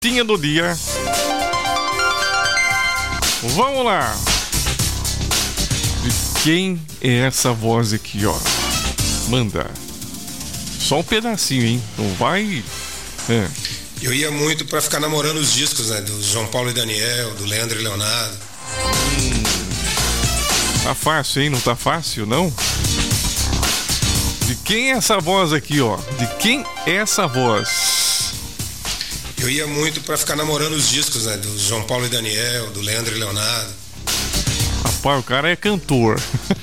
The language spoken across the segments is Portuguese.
Tinha do dia. Vamos lá. De quem é essa voz aqui, ó? Manda. Só um pedacinho, hein? Não vai... Eu ia muito pra ficar namorando os discos, né? Do João Paulo e Daniel, do Leandro e Leonardo. Tá fácil, hein? Não tá fácil, não? De quem é essa voz aqui, ó? De quem é essa voz? Eu ia muito pra ficar namorando os discos, né? Do João Paulo e Daniel, do Leandro e Leonardo. Rapaz, o cara é cantor.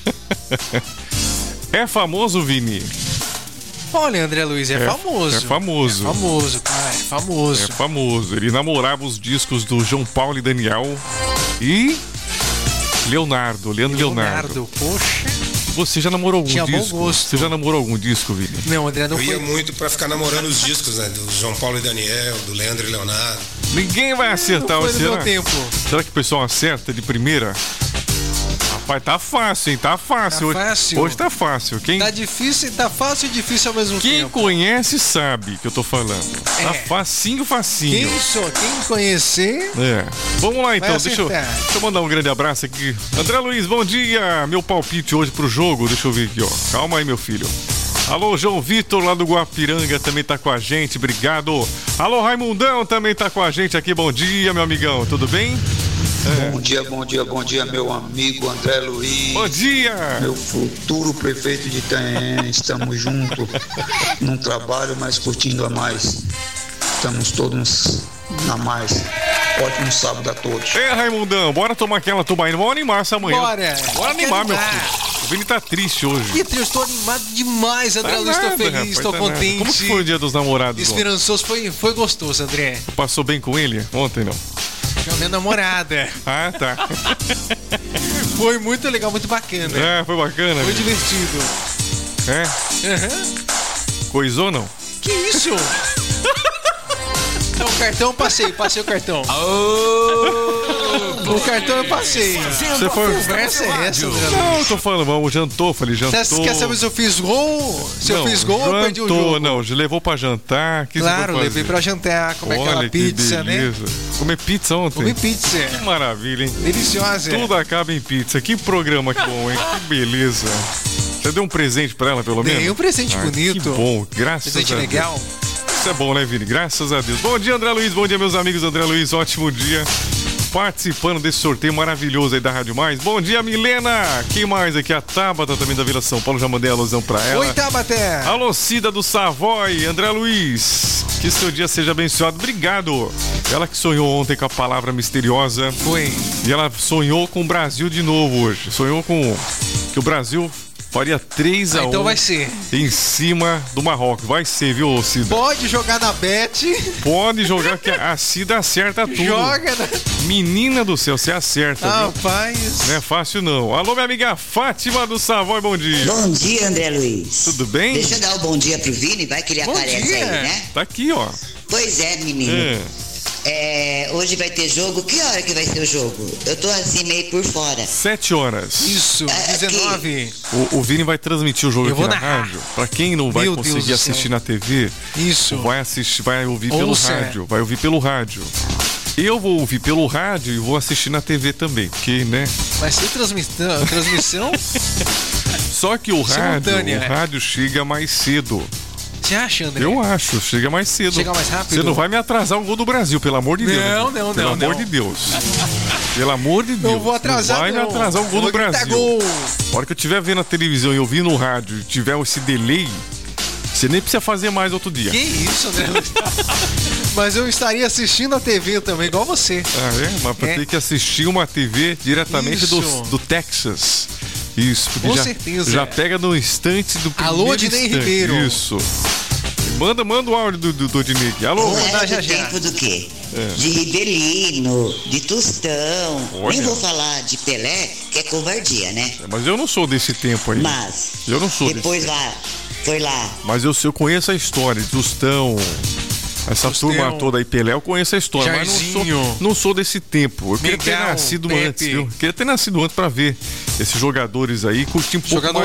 É famoso, Vini? Olha, André Luiz, é famoso. É famoso. É famoso, cara, é famoso. É famoso. Ele namorava os discos do João Paulo e Daniel e Leonardo. Leonardo. Poxa. Você já namorou algum Tinha disco? bom gosto. Você já namorou algum disco, Vini? Não, André, não Eu foi. ia muito pra ficar namorando os discos, né? Do João Paulo e Daniel, do Leandro e Leonardo. Ninguém vai acertar. Não foi no meu tempo. Será que o pessoal acerta de primeira? Rapaz, tá fácil, hein? Tá fácil. Tá fácil. Hoje tá fácil. Tá difícil, tá fácil e difícil ao mesmo Quem tempo. conhece sabe que eu tô falando. Tá facinho. Quem conhecer... Vamos lá então, Vai deixa eu acertar. mandar um grande abraço aqui. André Luiz, bom dia. Meu palpite hoje pro jogo, deixa eu ver aqui, ó. Calma aí, meu filho. Alô, João Vitor lá do Guapiranga também tá com a gente, obrigado. Alô, Raimundão também tá com a gente aqui, bom dia, meu amigão, tudo bem? Bom dia, meu amigo André Luiz. Bom dia! Meu futuro prefeito de Itanhaém, estamos juntos num trabalho, mas curtindo a mais. Estamos todos na mais. Ótimo sábado a todos. Raimundão, bora tomar aquela tubaína, vamos animar essa manhã. Bora animar, meu filho. O Vini tá triste hoje. Que triste, eu estou animado demais, André Luiz, estou feliz, rapaz, estou contente. Como que foi o dia dos namorados? Esperançoso, foi gostoso, André. Passou bem com ele? Ontem não. Com a minha namorada. Ah, tá. Foi muito legal, muito bacana. Foi bacana. Foi divertido. Coisou não? Que isso? Não, o cartão passei o cartão. O cartão eu passei. Você foi? Conversa é essa, André? Não, eu tô falando, vamos, jantou, falei, jantou. Você quer saber se eu fiz gol? Se eu fiz gol, eu perdi o jogo. Não, levou pra jantar. Claro, levei pra jantar, comer aquela pizza, né? Comer pizza ontem? Comi pizza. Que maravilha, hein? Deliciosa. Tudo acaba em pizza. Que programa que bom, hein? Que beleza. Você deu um presente pra ela, pelo menos? Dei um presente bonito. Que bom, graças a Deus. Presente legal. Isso é bom, né, Vini? Graças a Deus. Bom dia, André Luiz. Bom dia, meus amigos. André Luiz, ótimo dia. Participando desse sorteio maravilhoso aí da Rádio Mais. Bom dia, Milena. Quem mais aqui? A Tabata também da Vila São Paulo. Já mandei a alusão pra ela. Oi, Tabata. Alô, Cida do Savoy. André Luiz. Que seu dia seja abençoado. Obrigado. Ela que sonhou ontem com a palavra misteriosa. Foi. E ela sonhou com o Brasil de novo hoje. Sonhou com que o Brasil faria 3-1 então vai ser em cima do Marrocos. Vai ser, viu, Cida? Pode jogar na Bet. Pode jogar que a Cida acerta tudo. Joga na... Menina do céu, você acerta. Rapaz. Não é fácil, não. Alô, minha amiga Fátima do Savoy, bom dia. Bom dia, André Luiz. Tudo bem? Deixa eu dar o bom dia pro Vini, vai que ele aparece aí, né? Tá aqui, ó. Pois é, menino. Hoje vai ter jogo. Que hora que vai ser o jogo? Eu tô assim meio por fora. 7 horas. Isso, 19. O Vini vai transmitir o jogo aqui na rádio. Pra quem não vai conseguir assistir na TV, isso. Vai ouvir pelo rádio. Vai ouvir pelo rádio. Eu vou ouvir pelo rádio e vou assistir na TV também, porque, né? Vai ser transmissão? Só que o rádio chega mais cedo. Você acha, André? Eu acho, chega mais cedo. Chega mais rápido? Você não vai me atrasar o gol do Brasil, pelo amor de Deus. Não. Pelo amor de Deus. Pelo amor de Deus. Não vou atrasar, não. Vai me atrasar o gol do Brasil. Gol. A hora que eu estiver vendo a televisão e ouvir no rádio e tiver esse delay, você nem precisa fazer mais outro dia. Que isso, André? Mas eu estaria assistindo a TV também, igual você. Mas pra ter que assistir uma TV diretamente do Texas. Isso, porque com certeza. Já pega no instante do primeiro Alô, Dinei Ribeiro. Isso. Manda o áudio do Dinei. Alô? Do tempo do quê? De Ribelino, de Tostão. Olha. Nem vou falar de Pelé, que é covardia, né? Mas eu não sou desse tempo aí. Mas eu não sou depois desse lá, foi lá. Mas eu conheço a história de Tostão. Essa turma toda aí, Pelé, eu conheço a história, Jairzinho, mas não sou desse tempo. Eu queria ter nascido antes, viu? Queria ter nascido antes pra ver esses jogadores aí, curtir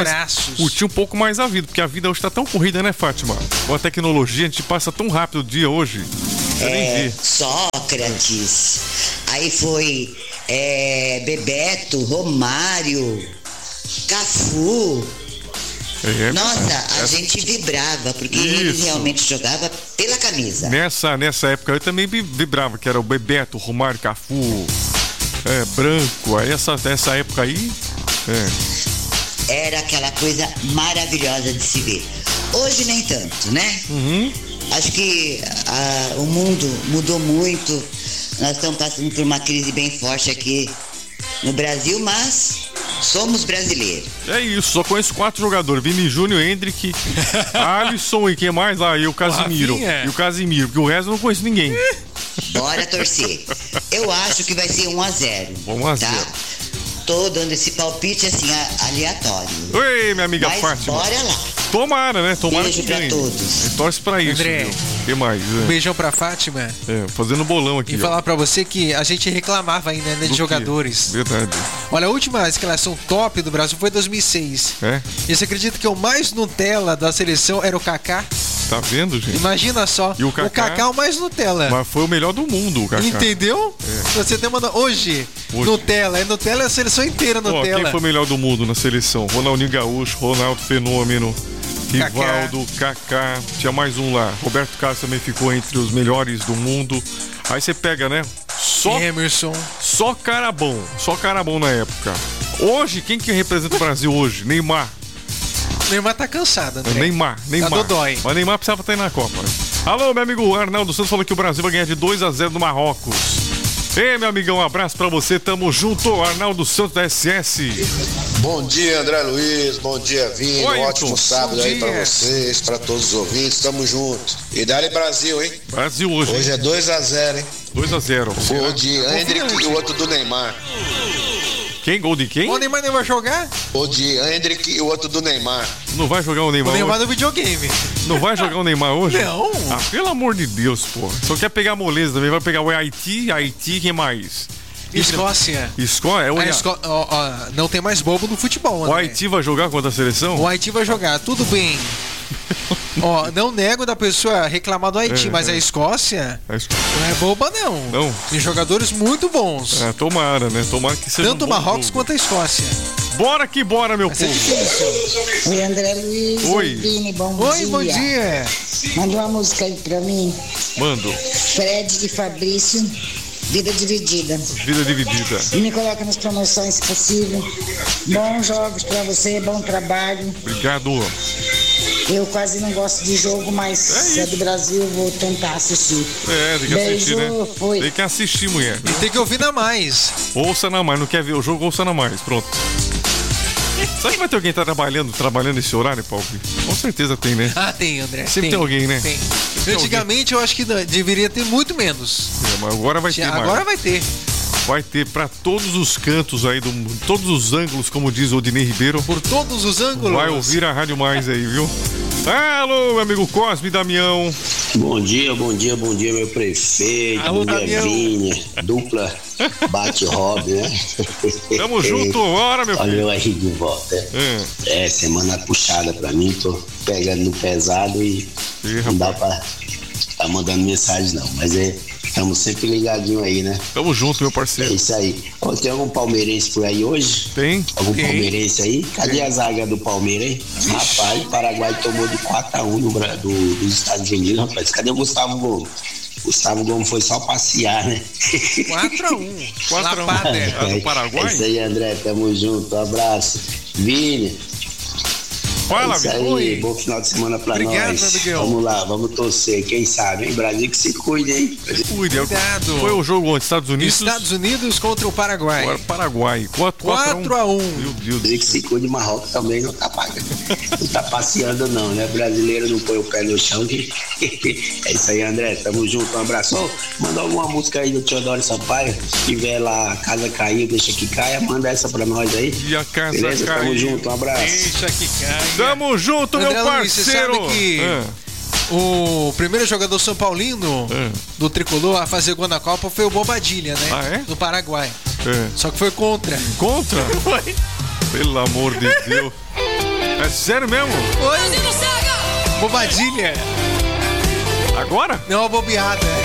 um pouco mais a vida, porque a vida hoje tá tão corrida, né, Fátima? Com a tecnologia, a gente passa tão rápido o dia hoje. Eu nem vi. Sócrates. Aí foi Bebeto, Romário, Cafu. Nossa, a gente vibrava, porque ele realmente jogava pela camisa. Nessa época eu também vibrava, que era o Bebeto, Romário, Cafu, Branco. Aí essa época aí. Era aquela coisa maravilhosa de se ver. Hoje nem tanto, né? Acho que o mundo mudou muito. Nós estamos passando por uma crise bem forte aqui no Brasil, mas somos brasileiros. É isso, só conheço 4 jogadores: Vini Júnior, Hendrick, Alisson e quem mais lá? E o Casimiro. Porque o resto eu não conheço ninguém. Bora torcer. Eu acho que vai ser 1-0. 1-0. Tá? Tô dando esse palpite assim, aleatório. Oi, minha amiga Mas Fátima. bora lá. Tomara, né? Tomara Beijo que pra ganhe. todos. Torce pra isso, André, viu? O que mais? Um beijão pra Fátima. Fazendo bolão aqui. E falar pra você que a gente reclamava ainda, né, de jogadores. Verdade. Olha, a última escalação top do Brasil foi 2006. E você acredita que o mais Nutella da seleção era o Kaká? Tá vendo, gente? Imagina só. E o Kaká é o mais Nutella. Mas foi o melhor do mundo, o Kaká. Entendeu? Você tem uma... Hoje, Nutella é a seleção inteira Nutella. Quem foi o melhor do mundo na seleção? Ronaldinho Gaúcho, Ronaldo Fenômeno, Rivaldo, Kaká, tinha mais um lá. Roberto Carlos também ficou entre os melhores do mundo. Aí você pega, né? Emerson. Só cara bom na época. Hoje, quem que representa o Brasil hoje? Neymar Tá cansado, André. Neymar. Tá dodói. Mas Neymar precisava estar aí na Copa. Alô, meu amigo Arnaldo Santos falou que o Brasil vai ganhar de 2-0 no Marrocos. Ei, meu amigão, um abraço pra você, tamo junto, Arnaldo Santos da SS. Bom dia, André Luiz, bom dia, Vini, ótimo sábado aí pra vocês, pra todos os ouvintes, tamo junto. E dá-lhe Brasil, hein? Brasil hoje. Hoje é 2-0, hein? 2-0. Gol de Hendrick e o outro do Neymar. Quem? Gol de quem? O Neymar nem vai jogar? Gol de Hendrick e o outro do Neymar. Não vai jogar o Neymar hoje? O Neymar hoje? no videogame. Não vai jogar o Neymar hoje? Não. Ah, pelo amor de Deus, pô. Só quer pegar a moleza também. Vai pegar o Haiti, quem mais? Escócia. Não tem mais bobo no futebol, André. O Haiti vai jogar contra a seleção? O Haiti vai jogar, tudo bem. Não nego da pessoa reclamar do Haiti, mas a Escócia não é boba, não. Não. Tem jogadores muito bons. Tomara, né? Tomara que seja tanto o Marrocos quanto a Escócia. Bora que bora, meu povo. Oi, André Luiz. Oi. Vini, bom dia. Manda uma música aí pra mim. Mando. Fred e Fabrício, Vida Dividida. Vida Dividida. E me coloca nas promoções, se possível. Bons jogos pra você, bom trabalho. Obrigado. Eu quase não gosto de jogo, mas se é do Brasil, eu vou tentar assistir. Tem que assistir, né? Foi. Tem que assistir, mulher. E tem que ouvir na Mais. Ouça na Mais. Não quer ver o jogo, ouça na Mais. Pronto. Será que vai ter alguém que tá trabalhando esse horário, Paulo? Com certeza tem, né? Tem, André. Sempre tem alguém, né? Tem. Antigamente eu acho que deveria ter muito menos. Mas agora vai ter mais. Agora vai ter. Vai ter pra todos os cantos aí, todos os ângulos, como diz o Odinei Ribeiro. Por todos os ângulos. Vai ouvir a Rádio Mais aí, viu? Alô, meu amigo Cosme Damião. Bom dia, meu prefeito. Alô, bom dia, Vini. Dupla bate-hobby, né? Tamo junto, bora, meu filho. Olha eu aí de volta. Semana puxada pra mim, tô pegando no pesado e não dá pra tá mandando mensagem não, mas estamos sempre ligadinho aí, né? Tamo junto, meu parceiro. É isso aí. Tem algum palmeirense por aí hoje? Tem. Algum palmeirense aí? Cadê a zaga do Palmeiras, hein? Rapaz, o Paraguai tomou de 4-1 dos Estados Unidos, rapaz. Cadê o Gustavo Gomes? Gustavo Gomes foi só passear, né? 4-1. 4-1. Do Paraguai? É isso aí, André. Tamo junto. Um abraço. Vini. Fala, isso aí, bom final de semana pra nós. Vamos lá, vamos torcer, quem sabe, hein? Brasil que se cuide, hein? Cuidado. Foi o jogo onde? Estados Unidos? Estados Unidos contra o Paraguai. Paraguai. 4-1. Meu Deus. Brasil que se cuide, Marrocos também não tá pagando. Não tá passeando não, né? Brasileiro não põe o pé no chão. É isso aí, André. Tamo junto, um abraço. Manda alguma música aí do Teodoro Sampaio. Se tiver lá, a casa caiu, deixa que caia, manda essa pra nós aí. E a casa beleza? caiu. Tamo junto, um abraço. Deixa que caia. Tamo junto, André meu Luiz, parceiro. você sabe que o primeiro jogador São Paulino do Tricolor a fazer gol na Copa foi o Bobadilha, né? Do Paraguai. Só que foi contra. Contra? Foi. Pelo amor de Deus. É sério mesmo? Foi. Bobadilha. Agora? Não, uma bobeada.